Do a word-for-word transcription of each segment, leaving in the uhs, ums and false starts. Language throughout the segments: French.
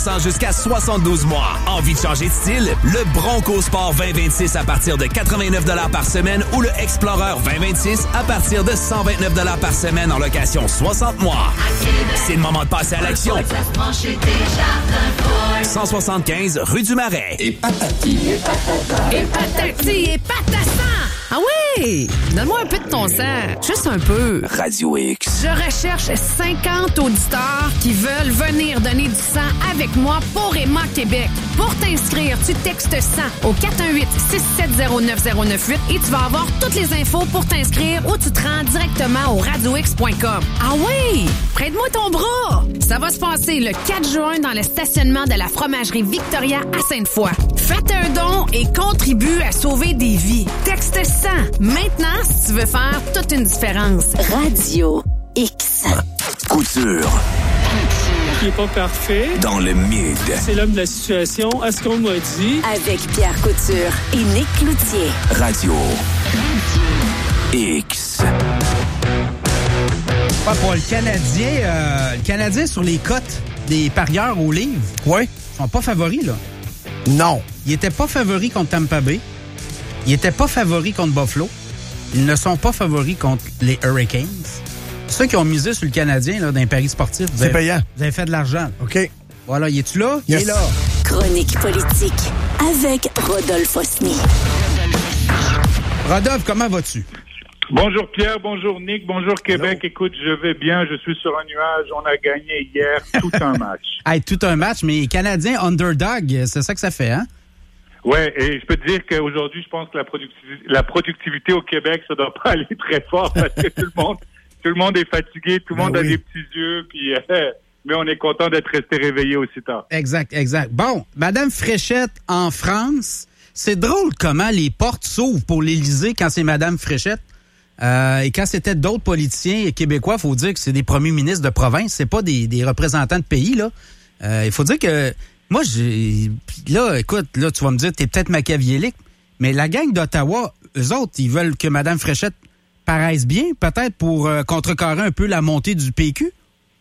cent jusqu'à soixante-douze mois. Envie de changer de style? Le Bronco Sport vingt vingt-six à partir de quatre-vingt-neuf dollars par semaine ou le Explorer vingt vingt-six à partir de cent vingt-neuf dollars par semaine en location soixante mois. C'est le moment de passer à l'action. cent soixante-quinze rue du Marais. Et patati. Et patata. Et patati et patassan. Ah oui! Donne-moi un peu de ton sang. Juste un peu. Radio X. Je recherche cinquante auditeurs qui veulent venir donner du sang avec moi pour Emma Québec. Pour t'inscrire, tu textes sang au quatre un huit, six sept zéro, neuf zéro neuf huit et tu vas avoir toutes les infos pour t'inscrire ou tu te rends directement au radio x point com. Ah oui! Prête-moi ton bras! Ça va se passer le quatre juin dans le stationnement de la fromagerie Victoria à Sainte-Foy. Faites un don et contribue à sauver des vies. Texte sang. Maintenant, si tu veux faire toute une différence. Radio X. Couture. Il n'est pas parfait. Dans le mid. C'est l'homme de la situation. À ce qu'on m'a dit. Avec Pierre Couture et Nick Cloutier. Radio X. Ouais, pour le Canadien, euh, le Canadien sur les cotes des parieurs au livre, ouais, sont pas favoris, là. Non. Ils étaient pas favoris contre Tampa Bay. Ils n'étaient pas favoris contre Buffalo. Ils ne sont pas favoris contre les Hurricanes. Ceux qui ont misé sur le Canadien là, dans les paris sportifs, vous C'est avez, payant. Vous avez fait de l'argent. OK. Voilà, y es-tu là? Yes. Il est là. Chronique politique avec Rodolphe Osny. Rodolphe, comment vas-tu? Bonjour Pierre, bonjour Nick, bonjour Québec. Hello. Écoute, je vais bien, je suis sur un nuage. On a gagné hier tout un match. Hey, tout un match, mais Canadien underdog, c'est ça que ça fait, hein? Ouais, et je peux te dire qu'aujourd'hui, je pense que la productivité, la productivité au Québec, ça doit pas aller très fort parce que tout le monde, tout le monde est fatigué, tout le Ben monde oui. a des petits yeux, puis euh, mais on est content d'être resté réveillé aussi tard. Exact, exact. Bon, Madame Fréchette en France, c'est drôle comment les portes s'ouvrent pour l'Élysée quand c'est Madame Fréchette. Euh, et quand c'était d'autres politiciens québécois, il faut dire que c'est des premiers ministres de province, c'est pas des, des représentants de pays, là. Euh, il faut dire que moi, j'ai là, écoute, là, tu vas me dire, t'es peut-être machiavélique, mais la gang d'Ottawa, eux autres, ils veulent que Mme Fréchette paraisse bien, peut-être pour euh, contrecarrer un peu la montée du P Q?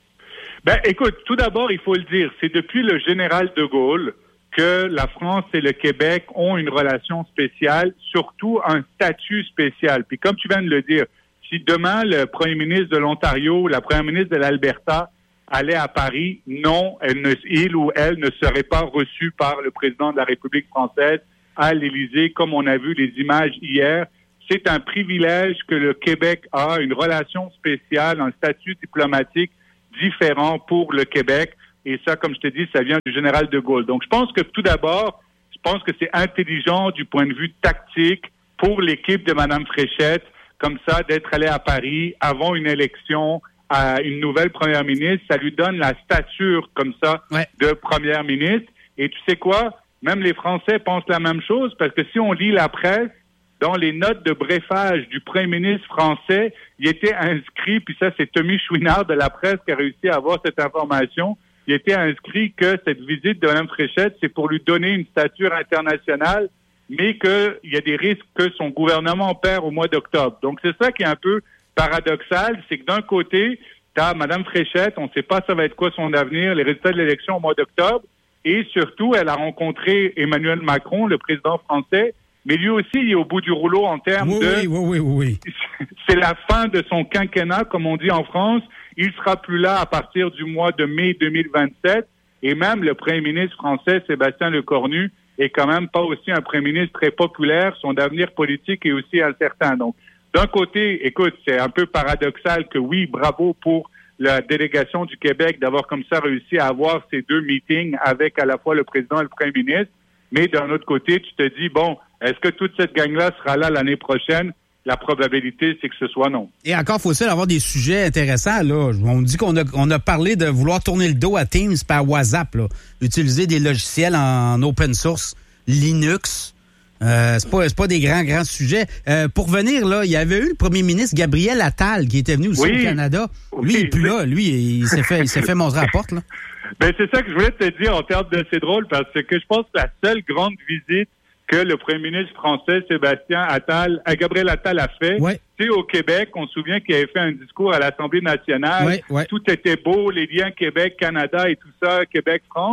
Ben, écoute, tout d'abord, il faut le dire, c'est depuis le général de Gaulle que la France et le Québec ont une relation spéciale, surtout un statut spécial. Puis comme tu viens de le dire, si demain le premier ministre de l'Ontario ou la première ministre de l'Alberta allait à Paris, non, elle ne, il ou elle ne serait pas reçu par le président de la République française à l'Élysée, comme on a vu les images hier. C'est un privilège que le Québec a, une relation spéciale, un statut diplomatique différent pour le Québec. Et ça, comme je te dis, ça vient du général de Gaulle. Donc, je pense que tout d'abord, je pense que c'est intelligent du point de vue tactique pour l'équipe de Mme Fréchette, comme ça, d'être allé à Paris avant une élection à une nouvelle première ministre. Ça lui donne la stature, comme ça, ouais. de première ministre. Et tu sais quoi? Même les Français pensent la même chose, parce que si on lit la presse, dans les notes de brefage du premier ministre français, il était inscrit, puis ça, c'est Tommy Chouinard de la presse qui a réussi à avoir cette information, il était inscrit que cette visite de Mme Fréchette, c'est pour lui donner une stature internationale, mais qu'il y a des risques que son gouvernement perd au mois d'octobre. Donc, c'est ça qui est un peu paradoxal, c'est que d'un côté, tu as Mme Fréchette, on ne sait pas ça va être quoi son avenir, les résultats de l'élection au mois d'octobre, et surtout, elle a rencontré Emmanuel Macron, le président français, mais lui aussi, il est au bout du rouleau en termes oui, de... Oui, oui, oui, oui. C'est la fin de son quinquennat, comme on dit en France. Il sera plus là à partir du mois de mai deux mille vingt-sept. Et même le premier ministre français, Sébastien Lecornu, est quand même pas aussi un premier ministre très populaire. Son avenir politique est aussi incertain. Donc, d'un côté, écoute, c'est un peu paradoxal que oui, bravo pour la délégation du Québec d'avoir comme ça réussi à avoir ces deux meetings avec à la fois le président et le premier ministre. Mais d'un autre côté, tu te dis, bon, est-ce que toute cette gang-là sera là l'année prochaine? La probabilité, c'est que ce soit non. Et encore, faut-il avoir des sujets intéressants, là. On dit qu'on a, on a parlé de vouloir tourner le dos à Teams par WhatsApp, là. Utiliser des logiciels en open source, Linux. Euh, c'est pas, c'est pas des grands, grands sujets. Euh, pour venir, là, il y avait eu le premier ministre Gabriel Attal qui était venu aussi oui, au Canada. Lui, oui, il est plus là. Lui, il s'est fait, il s'est fait montrer à la porte, là. Ben, c'est ça que je voulais te dire en termes de, c'est drôle parce que je pense que la seule grande visite que le premier ministre français, Sébastien Attal, à Gabriel Attal a fait, ouais. c'est au Québec. On se souvient qu'il avait fait un discours à l'Assemblée nationale. Ouais, ouais. Tout était beau, les liens Québec-Canada et tout ça, Québec-France.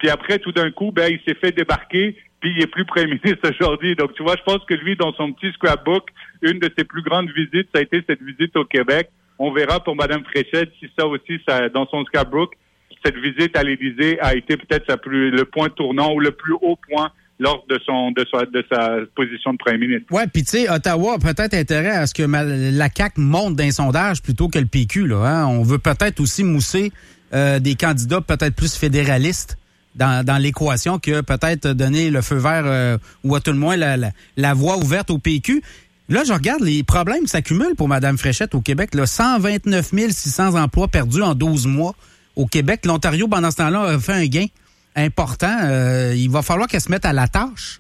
puis après, tout d'un coup, ben, il s'est fait débarquer, puis il est plus premier ministre aujourd'hui. Donc, tu vois, je pense que lui, dans son petit scrapbook, une de ses plus grandes visites, ça a été cette visite au Québec. On verra pour Mme Fréchette si ça aussi, ça, dans son scrapbook, cette visite à l'Élysée a été peut-être sa plus, le point tournant ou le plus haut point lors de son de sa, de sa position de premier ministre. Ouais, puis tu sais, Ottawa a peut-être intérêt à ce que ma, la C A Q monte d'un sondage plutôt que le P Q. Là, hein? On veut peut-être aussi mousser euh, des candidats peut-être plus fédéralistes dans, dans l'équation que peut-être donner le feu vert euh, ou à tout le moins la, la, la voie ouverte au P Q. Là, je regarde, les problèmes s'accumulent pour Mme Fréchette au Québec. Là, cent vingt-neuf mille six cents emplois perdus en douze mois au Québec. L'Ontario, pendant ce temps-là, a fait un gain important. Euh, il va falloir qu'elle se mette à la tâche.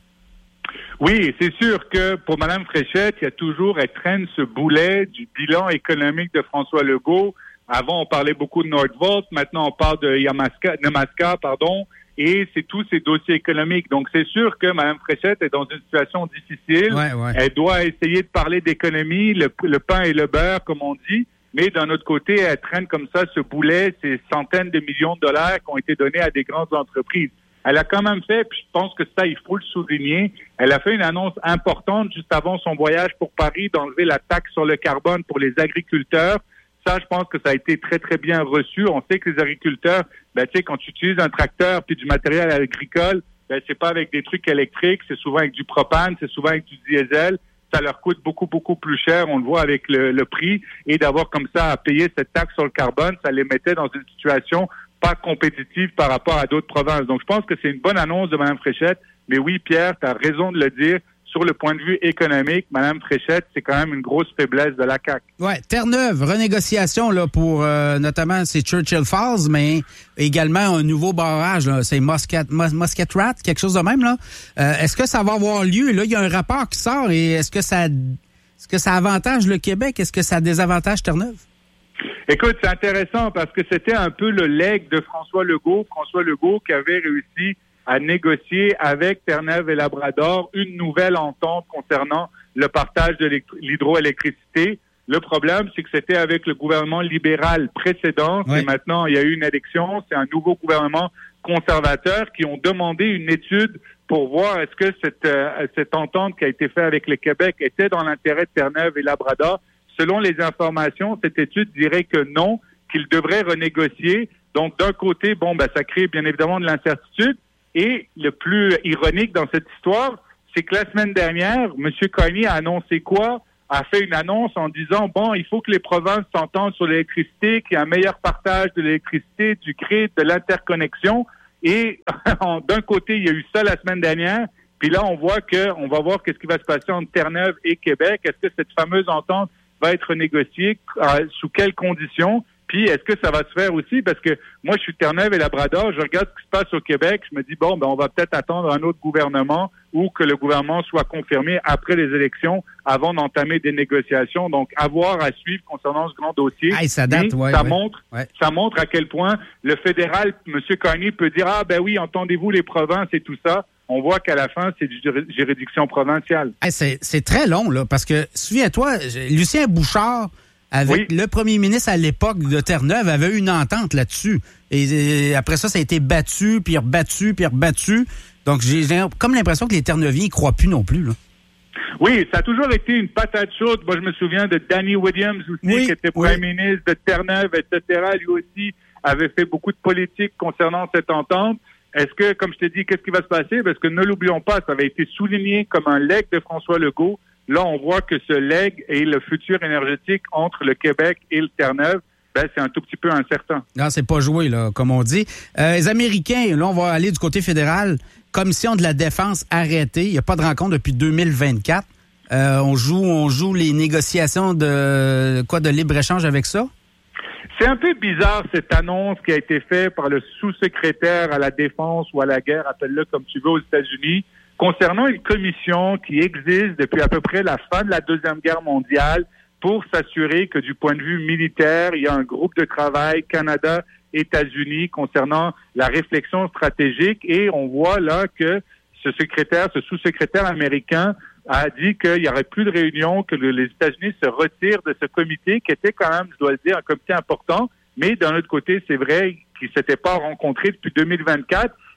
Oui, c'est sûr que pour Mme Fréchette, il y a toujours, elle traîne ce boulet du bilan économique de François Legault. Avant, on parlait beaucoup de Nordvolt. Maintenant, on parle de Yamaska, Namaska, pardon. Et c'est tous ces dossiers économiques. Donc, c'est sûr que Mme Fréchette est dans une situation difficile. Ouais, ouais. Elle doit essayer de parler d'économie, le, le pain et le beurre, comme on dit. Mais d'un autre côté, elle traîne comme ça ce boulet, ces centaines de millions de dollars qui ont été donnés à des grandes entreprises. Elle a quand même fait, puis je pense que ça, il faut le souligner, elle a fait une annonce importante juste avant son voyage pour Paris d'enlever la taxe sur le carbone pour les agriculteurs. Ça, je pense que ça a été très, très bien reçu. On sait que les agriculteurs, ben, tu sais, quand tu utilises un tracteur puis du matériel agricole, ben, c'est pas avec des trucs électriques, c'est souvent avec du propane, c'est souvent avec du diesel. Ça leur coûte beaucoup, beaucoup plus cher. On le voit avec le, le prix. Et d'avoir comme ça à payer cette taxe sur le carbone, ça les mettait dans une situation pas compétitive par rapport à d'autres provinces. Donc, je pense que c'est une bonne annonce de Mme Fréchette. Mais oui, Pierre, tu as raison de le dire. Sur le point de vue économique, Mme Fréchette, c'est quand même une grosse faiblesse de la C A Q. Ouais, Terre-Neuve, renégociation là pour euh, notamment c'est Churchill Falls, mais également un nouveau barrage, là, c'est Muscat, Muscat Rat, quelque chose de même là. Euh, est-ce que ça va avoir lieu? Là, il y a un rapport qui sort et est-ce que ça, est-ce que ça avantage le Québec? Est-ce que ça désavantage Terre-Neuve? Écoute, c'est intéressant parce que c'était un peu le legs de François Legault. François Legault qui avait réussi à négocier avec Terre-Neuve et Labrador une nouvelle entente concernant le partage de l'hydroélectricité. Le problème, c'est que c'était avec le gouvernement libéral précédent. Oui. Et maintenant, il y a eu une élection. C'est un nouveau gouvernement conservateur qui ont demandé une étude pour voir est-ce que cette, euh, cette entente qui a été faite avec le Québec était dans l'intérêt de Terre-Neuve et Labrador. Selon les informations, cette étude dirait que non, qu'ils devraient renégocier. Donc, d'un côté, bon, ben, ça crée bien évidemment de l'incertitude. Et le plus ironique dans cette histoire, c'est que la semaine dernière, M. Carney a annoncé quoi? A fait une annonce en disant, bon, il faut que les provinces s'entendent sur l'électricité, qu'il y ait un meilleur partage de l'électricité, du grid, de l'interconnexion. Et d'un côté, il y a eu ça la semaine dernière. Puis là, on voit que, on va voir qu'est-ce qui va se passer entre Terre-Neuve et Québec. Est-ce que cette fameuse entente va être négociée? Euh, sous quelles conditions? Puis, est-ce que ça va se faire aussi? Parce que moi, je suis Terre-Neuve et Labrador, je regarde ce qui se passe au Québec, je me dis, bon, ben, on va peut-être attendre un autre gouvernement ou que le gouvernement soit confirmé après les élections avant d'entamer des négociations. Donc, avoir à suivre concernant ce grand dossier. Hey, ça date, ouais, ça ouais. montre, Ouais. ça montre à quel point le fédéral, M. Carney, peut dire, ah, ben oui, entendez-vous les provinces et tout ça. On voit qu'à la fin, c'est du juridiction provinciale. Hey, c'est, c'est très long, là, parce que, souviens-toi, Lucien Bouchard, avec oui. le premier ministre à l'époque de Terre-Neuve, avait eu une entente là-dessus. Et, et après ça, ça a été battu, puis rebattu, puis rebattu. Donc, j'ai, j'ai comme l'impression que les Terre-Neuviens ne croient plus non plus, là. Oui, ça a toujours été une patate chaude. Moi, je me souviens de Danny Williams aussi, oui, qui était oui. premier ministre de Terre-Neuve, et cetera. Lui aussi avait fait beaucoup de politique concernant cette entente. Est-ce que, comme je t'ai dit, qu'est-ce qui va se passer? Parce que ne l'oublions pas, ça avait été souligné comme un legs de François Legault. Là, on voit que ce legs et le futur énergétique entre le Québec et le Terre-Neuve, ben, c'est un tout petit peu incertain. Non, c'est pas joué, là, comme on dit. Euh, les Américains, là, on va aller du côté fédéral. Commission de la défense arrêtée. Il n'y a pas de rencontre depuis deux mille vingt-quatre. Euh, on joue, on joue les négociations de quoi, de libre-échange avec ça? C'est un peu bizarre, cette annonce qui a été faite par le sous-secrétaire à la défense ou à la guerre, appelle-le comme tu veux, aux États-Unis, concernant une commission qui existe depuis à peu près la fin de la Deuxième Guerre mondiale pour s'assurer que du point de vue militaire, il y a un groupe de travail Canada, États-Unis concernant la réflexion stratégique. Et on voit là que ce secrétaire, ce sous-secrétaire américain a dit qu'il n'y aurait plus de réunion, que le, les États-Unis se retirent de ce comité qui était quand même, je dois le dire, un comité important. Mais d'un autre côté, c'est vrai qu'ils ne s'étaient pas rencontrés depuis deux mille vingt-quatre.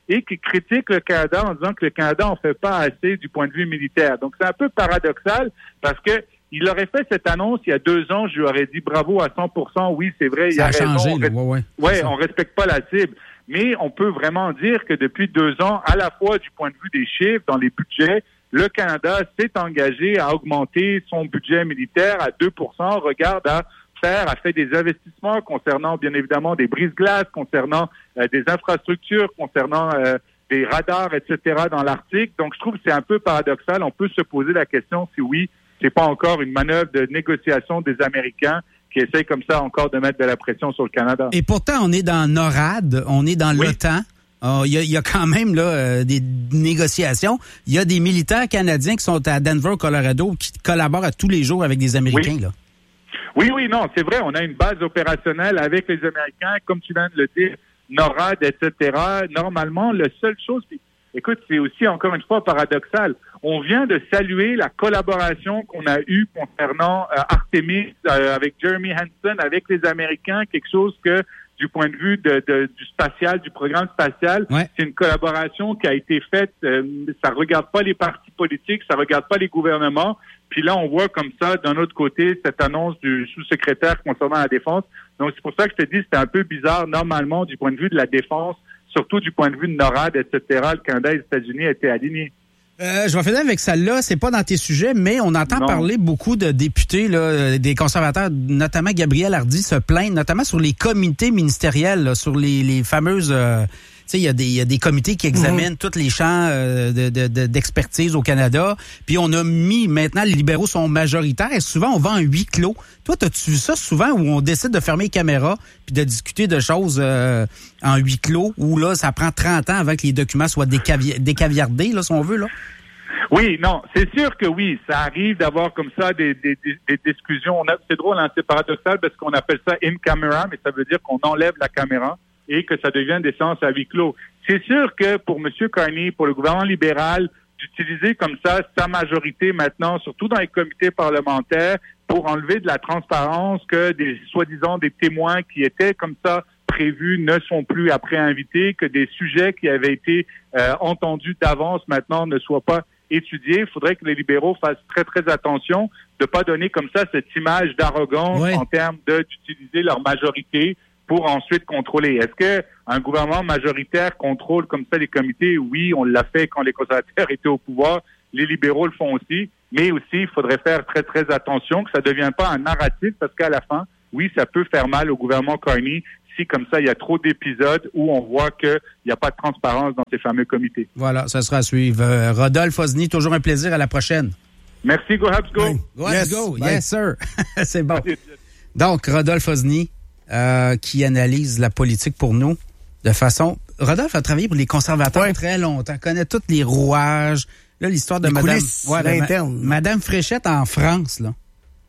et qui critiquent le Canada en disant que le Canada en fait pas assez du point de vue militaire. Donc, c'est un peu paradoxal parce que il aurait fait cette annonce il y a deux ans, je lui aurais dit bravo à cent pour cent, oui, c'est vrai, il y a, a raison. changé, on là, res- ouais, ouais. ouais, on respecte pas la cible. Mais on peut vraiment dire que depuis deux ans, à la fois du point de vue des chiffres, dans les budgets, le Canada s'est engagé à augmenter son budget militaire à deux pour cent, regarde à faire, a fait des investissements concernant, bien évidemment, des brise-glaces, concernant euh, des infrastructures, concernant euh, des radars, et cetera dans l'Arctique. Donc, je trouve que c'est un peu paradoxal. On peut se poser la question si oui, c'est pas encore une manœuvre de négociation des Américains qui essayent comme ça encore de mettre de la pression sur le Canada. Et pourtant, on est dans NORAD, on est dans Oui. l'OTAN. Il y, y a quand même là euh, des négociations. Il y a des militaires canadiens qui sont à Denver, Colorado, qui collaborent à tous les jours avec des Américains. Oui. Là. Oui, oui, non, c'est vrai. On a une base opérationnelle avec les Américains, comme tu viens de le dire, NORAD, et cetera. Normalement, la seule chose, écoute, c'est aussi encore une fois paradoxal. On vient de saluer la collaboration qu'on a eue concernant euh, Artemis euh, avec Jeremy Hansen, avec les Américains, quelque chose que du point de vue de, de, du spatial, du programme spatial, ouais. C'est une collaboration qui a été faite. Euh, ça regarde pas les partis politiques, ça regarde pas les gouvernements. Puis là, on voit comme ça, d'un autre côté, cette annonce du sous-secrétaire concernant la défense. Donc, c'est pour ça que je te dis, c'était un peu bizarre. Normalement, du point de vue de la défense, surtout du point de vue de NORAD, et cetera, le Canada et les États-Unis étaient alignés. Euh, je vais finir avec celle-là. C'est pas dans tes sujets, mais on entend Non. parler beaucoup de députés, là, des conservateurs, notamment Gabriel Hardy, se plaindre, notamment sur les comités ministériels, là, sur les, les fameuses... Euh, tu sais, il y a des, il y a des comités qui examinent mm-hmm. tous les champs euh, de, de, de, d'expertise au Canada. Puis on a mis, maintenant, les libéraux sont majoritaires et souvent, on va en huis clos. Toi, t'as-tu vu ça souvent où on décide de fermer les caméras puis de discuter de choses euh, en huis clos où là, ça prend trente ans avant que les documents soient décavi- décaviardés, là, si on veut, là? Oui, non, c'est sûr que oui, ça arrive d'avoir comme ça des, des, des, des discussions. On a, c'est drôle, hein, c'est paradoxal parce qu'on appelle ça in camera, mais ça veut dire qu'on enlève la caméra et que ça devient des séances à huis clos. C'est sûr que pour M. Carney, pour le gouvernement libéral, d'utiliser comme ça sa majorité maintenant, surtout dans les comités parlementaires, pour enlever de la transparence, que des soi-disant des témoins qui étaient comme ça prévus ne sont plus après invités, que des sujets qui avaient été euh, entendus d'avance maintenant ne soient pas étudiés. Il faudrait que les libéraux fassent très, très attention de pas donner comme ça cette image d'arrogance oui. en termes de, d'utiliser leur majorité pour ensuite contrôler. Est-ce que un gouvernement majoritaire contrôle comme ça les comités? Oui, on l'a fait quand les conservateurs étaient au pouvoir. Les libéraux le font aussi. Mais aussi, il faudrait faire très, très attention que ça ne devienne pas un narratif parce qu'à la fin, oui, ça peut faire mal au gouvernement Carney si, comme ça, il y a trop d'épisodes où on voit qu'il n'y a pas de transparence dans ces fameux comités. Voilà, ça sera à suivre. Euh, Rodolphe Osny, toujours un plaisir. À la prochaine. Merci. Go Habs, go. Bye. Go Habs, Yes. go. Bye. Yes, sir. C'est bon. Donc, Rodolphe Osny, euh, qui analyse la politique pour nous de façon... Rodolphe a travaillé pour les conservateurs ouais. très longtemps, connaît tous les rouages. Là, l'histoire de les Madame... Ouais, l'interne. Ma, Madame Fréchette en France, là.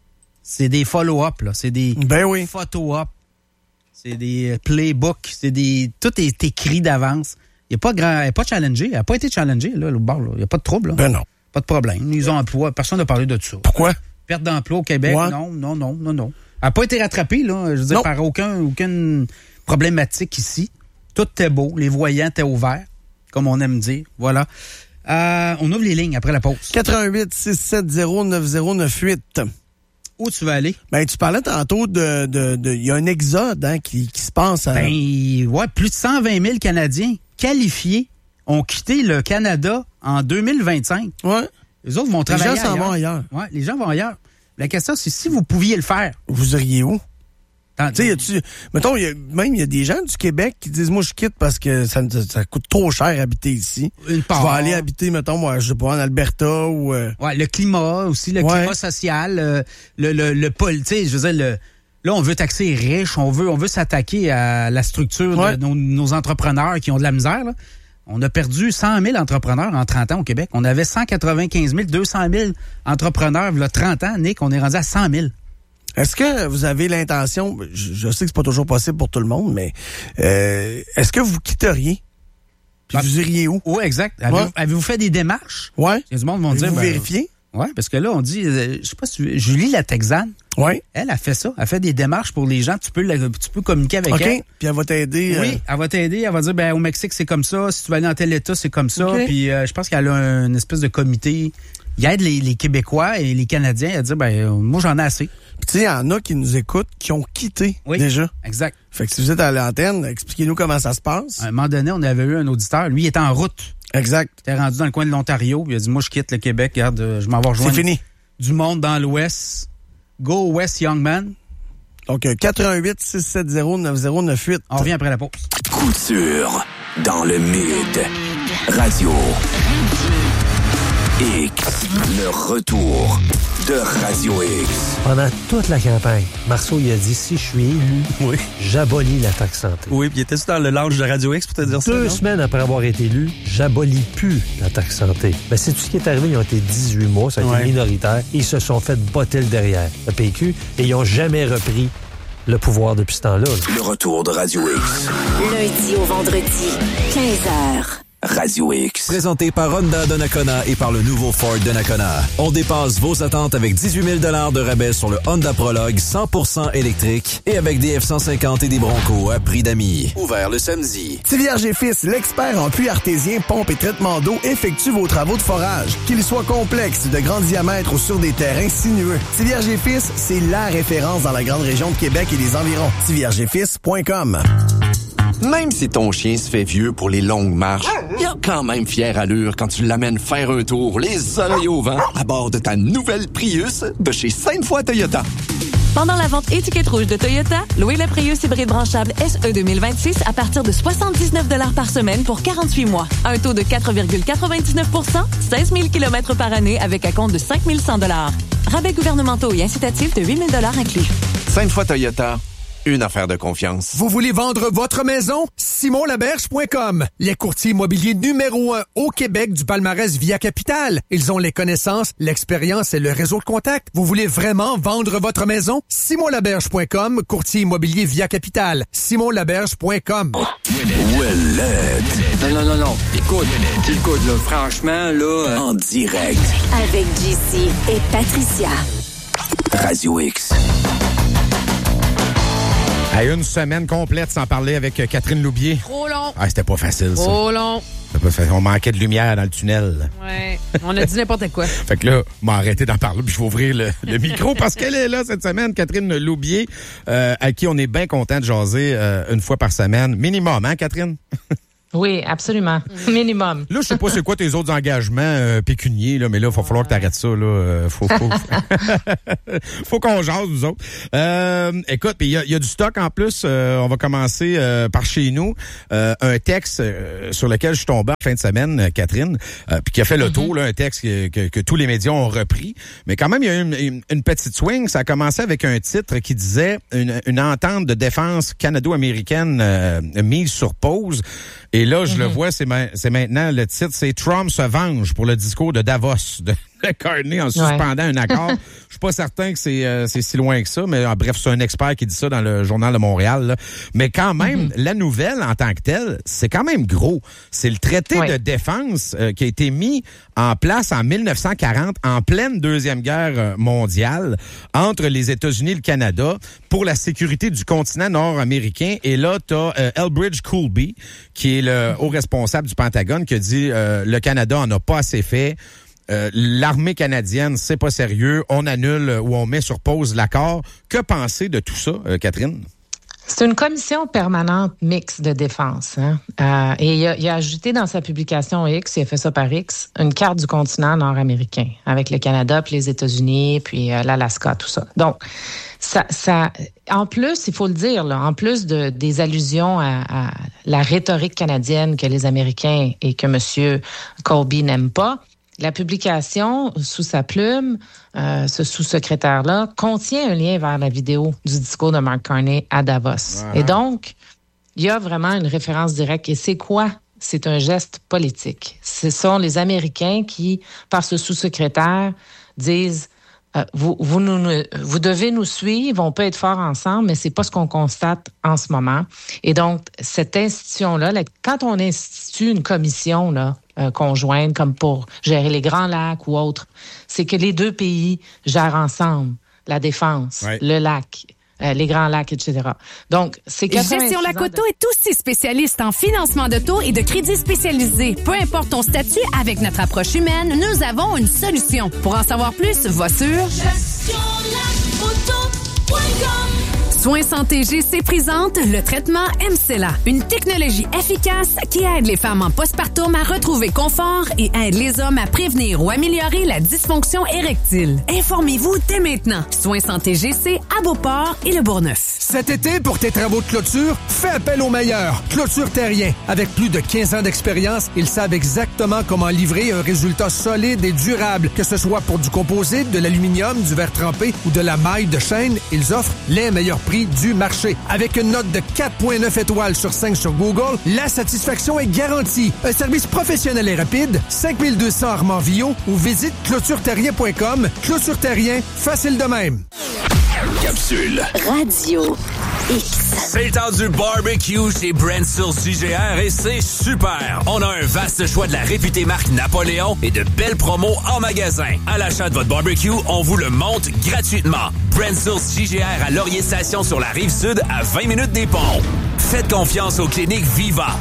C'est des follow-up, là. C'est des ben oui. photo-up. C'est des playbooks. C'est des... Tout est écrit d'avance. Il n'est pas grand... Elle n'est pas challengée. Elle n'a pas été challengée, là, le bord, là. Il n'y a pas de trouble, là. Ben non. Pas de problème. Ils ont emploi. Personne n'a parlé de ça. Pourquoi? Perte d'emploi au Québec, ouais. non, non, non, non, non. Elle n'a pas été rattrapée, là, je veux dire, non. par aucun, aucune problématique ici. Tout était beau, les voyants étaient ouverts, comme on aime dire. Voilà. Euh, on ouvre les lignes après la pause. quatre un huit six sept zéro neuf zéro neuf huit. Où tu vas aller? Ben, tu parlais tantôt de... de, de il y a un exode hein, qui, qui se passe à... Ben, ouais, plus de cent vingt mille Canadiens qualifiés ont quitté le Canada en deux mille vingt-cinq. Ouais. Les autres vont travailler Les gens s'en ailleurs. vont ailleurs. Ouais, les gens vont ailleurs. La question, c'est si vous pouviez le faire. Vous iriez où? Tu sais, y a-tu, mettons, y a, même il y a des gens du Québec qui disent, moi, je quitte parce que ça, ça coûte trop cher habiter ici. Une part. Je vais aller habiter, mettons, moi, je sais pas, en Alberta ou... Euh... Ouais, le climat aussi, le ouais. climat social, euh, le, le, le pôle, tu sais, je veux dire, le, là, on veut taxer les riches, on veut, on veut s'attaquer à la structure ouais. de nos, nos entrepreneurs qui ont de la misère, là. On a perdu cent mille entrepreneurs en trente ans au Québec. On avait cent quatre-vingt-quinze mille, deux cent mille entrepreneurs, il y a trente ans, Nick, on est rendu à cent mille. Est-ce que vous avez l'intention, je, je sais que c'est pas toujours possible pour tout le monde, mais euh, est-ce que vous quitteriez? Puis bah, vous iriez où? Oui, exact. Avez-vous, ouais. avez-vous fait des démarches? Ouais. Il y a du monde qui vont dire... Vous ben, vérifiez? Oui, parce que là, on dit, euh, je sais pas si Julie la Texane, ouais. elle a fait ça. Elle fait des démarches pour les gens. Tu peux, la, tu peux communiquer avec okay. elle. Puis elle va t'aider. Oui, euh... elle va t'aider. Elle va dire, ben au Mexique, c'est comme ça. Si tu vas aller dans tel État, c'est comme ça. Okay. Puis euh, je pense qu'elle a une espèce de comité. Il aide les, les Québécois et les Canadiens à dire, ben moi, j'en ai assez. Tu sais, il y en a qui nous écoutent, qui ont quitté oui, déjà. Exact. Fait que si vous êtes à l'antenne, expliquez-nous comment ça se passe. À un moment donné, on avait eu un auditeur. Lui, il était en route. Exact. Il était rendu dans le coin de l'Ontario. Il a dit, moi, je quitte le Québec. Regarde, je m'en vais rejoindre. C'est fini. Du monde dans l'Ouest. Go West, young man. Donc, quatre un huit, six sept zéro, neuf zéro neuf huit. On revient après la pause. Couture dans le Mid. Radio X. Le retour de Radio X. Pendant toute la campagne, Marceau, il a dit, si je suis élu, oui. j'abolis la taxe santé. Oui, puis il était dans le lounge de Radio X pour te dire Deux ça. Deux non? semaines après avoir été élu, j'abolis plus la taxe santé. Ben, c'est tout ce qui est arrivé. Ils ont été dix-huit mois, ça a ouais. été minoritaire. Ils se sont fait botter le derrière, le P Q, et ils n'ont jamais repris le pouvoir depuis ce temps-là. Là. Le retour de Radio X. Lundi au vendredi, quinze heures. Radio X. Présenté par Honda Donnacona et par le nouveau Ford Donnacona. On dépasse vos attentes avec dix-huit mille dollars de rabais sur le Honda Prologue cent pour cent électrique et avec des F cent cinquante et des Broncos à prix d'amis. Ouvert le samedi. Tivierge et Fils, l'expert en puits artésien, pompe et traitement d'eau, effectue vos travaux de forage. Qu'ils soient complexes, de grand diamètre ou sur des terrains sinueux. Tivierge et Fils, c'est la référence dans la grande région de Québec et les environs. tivierge et fils point com. Même si ton chien se fait vieux pour les longues marches, il a quand même fière allure quand tu l'amènes faire un tour, les oreilles au vent, à bord de ta nouvelle Prius de chez Sainte-Foy Toyota. Pendant la vente étiquette rouge de Toyota, louez le Prius hybride branchable S E deux mille vingt-six à partir de soixante-dix-neuf dollars par semaine pour quarante-huit mois. Un taux de quatre virgule quatre-vingt-dix-neuf pour cent, seize mille kilomètres par année avec un compte de cinq mille cent dollars. Rabais gouvernementaux et incitatifs de huit mille dollars inclus. Sainte-Foy Toyota. Une affaire de confiance. Vous voulez vendre votre maison? simon laberge point com. Les courtiers immobiliers numéro un au Québec du palmarès Via Capital. Ils ont les connaissances, l'expérience et le réseau de contacts. Vous voulez vraiment vendre votre maison? simon laberge point com, courtier immobilier Via Capital. simon laberge point com. Ouellette. Non, non, non, non. Écoute, écoute, là, franchement, là... En direct. Avec J C et Patricia. Radio X. À une semaine complète sans parler avec Catherine Loubier. Trop long. Ah, c'était pas facile, ça. Trop long. C'était pas facile. On manquait de lumière dans le tunnel. Ouais. On a dit n'importe quoi. Fait que là, m'a arrêté d'en parler, puis je vais ouvrir le, le micro parce qu'elle est là cette semaine, Catherine Loubier, euh, à qui on est bien content de jaser euh, une fois par semaine. Minimum, hein, Catherine? Oui, absolument. Minimum. Là, je sais pas c'est quoi tes autres engagements euh, pécuniers, là, mais là, il va falloir que tu arrêtes ça. Là. Euh, faut faut, faut qu'on jase, nous autres. Euh, écoute, il y a, y a du stock en plus. Euh, on va commencer euh, par chez nous. Euh, un texte euh, sur lequel je suis tombé en fin de semaine, Catherine, euh, puis qui a fait le mm-hmm. tour, là, un texte que, que, que tous les médias ont repris. Mais quand même, il y a eu une, une, une petite swing. Ça a commencé avec un titre qui disait une, une entente de défense canado-américaine euh, mise sur pause. Et là, je mm-hmm. le vois, c'est, ma- c'est maintenant, le titre, c'est « Trump se venge » pour le discours de Davos de, de Carney en suspendant ouais. un accord. Je suis pas certain que c'est, euh, c'est si loin que ça, mais euh, bref, c'est un expert qui dit ça dans le Journal de Montréal. Là. Mais quand même, mm-hmm. la nouvelle en tant que telle, c'est quand même gros. C'est le traité ouais. de défense euh, qui a été mis en place en dix-neuf cent quarante, en pleine Deuxième Guerre mondiale, entre les États-Unis et le Canada, pour la sécurité du continent nord-américain. Et là, tu as euh, Elbridge Colby, qui est le haut responsable du Pentagone, qui a dit euh, le Canada en a pas assez fait. Euh, l'armée canadienne, c'est pas sérieux. On annule ou on met sur pause l'accord. Que penser de tout ça, euh, Catherine? C'est une commission permanente mixte de défense. Hein? Euh, et il a, il a ajouté dans sa publication X, il a fait ça par X, une carte du continent nord-américain avec le Canada, puis les États-Unis, puis euh, l'Alaska, tout ça. Donc, ça, ça, en plus, il faut le dire, là, en plus de, des allusions à, à la rhétorique canadienne que les Américains et que M. Colby n'aiment pas, la publication, sous sa plume, euh, ce sous-secrétaire-là, contient un lien vers la vidéo du discours de Mark Carney à Davos. Voilà. Et donc, il y a vraiment une référence directe. Et c'est quoi? C'est un geste politique. Ce sont les Américains qui, par ce sous-secrétaire, disent Euh, vous, vous, nous, nous, vous devez nous suivre, on peut être forts ensemble, mais c'est pas ce qu'on constate en ce moment. Et donc, cette institution-là, là, quand on institue une commission là, euh, conjointe, comme pour gérer les Grands Lacs ou autres, c'est que les deux pays gèrent ensemble la défense, ouais. le lac, euh, les Grands Lacs, et cetera. Donc, c'est Gestion Lac Auto de... est aussi spécialiste en financement d'auto et de crédits spécialisés. Peu importe ton statut, avec notre approche humaine, nous avons une solution. Pour en savoir plus, va sur gestion lac auto point com. Soins Santé G C présente le traitement M C L A, une technologie efficace qui aide les femmes en postpartum à retrouver confort et aide les hommes à prévenir ou améliorer la dysfonction érectile. Informez-vous dès maintenant. Soins Santé G C à Beauport et Le Bourgneuf. Cet été, pour tes travaux de clôture, fais appel aux meilleurs. Clôture Terrien. Avec plus de quinze ans d'expérience, ils savent exactement comment livrer un résultat solide et durable. Que ce soit pour du composite, de l'aluminium, du verre trempé ou de la maille de chaîne, ils offrent les meilleurs prix du marché. Avec une note de quatre virgule neuf étoiles sur cinq sur Google, la satisfaction est garantie. Un service professionnel et rapide, cinq mille deux cents Armand-Villot ou visite clôture terrien point com. Clôture Terrien, facile de même. Capsule Radio X. C'est le temps du barbecue chez Brent sur C G R et c'est super! On a un vaste choix de la réputée marque Napoléon et de belles promos en magasin. À l'achat de votre barbecue, on vous le monte gratuitement. Brent sur C G R à Laurier Station sur la Rive-Sud à vingt minutes des ponts. Faites confiance aux cliniques Viva.